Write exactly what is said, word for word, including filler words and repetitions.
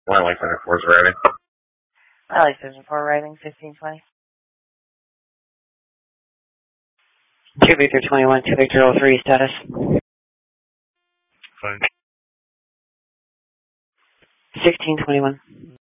One like Center four's arriving. I like Vision four arriving, fifteen twenty. two Victor twenty-one, two Victor oh three, status. Fine. sixteen twenty-one.